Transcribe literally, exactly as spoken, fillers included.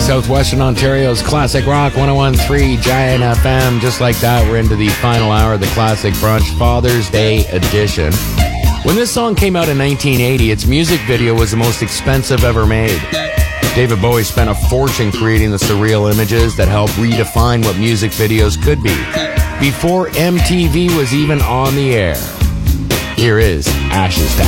Southwestern Ontario's Classic Rock one oh one point three Giant F M. Just like that, we're into the final hour of the Classic Brunch Father's Day edition. When this song came out in nineteen eighty, its music video was the most expensive ever made. David Bowie spent a fortune creating the surreal images that helped redefine what music videos could be, before M T V was even on the air. Here is Ashes to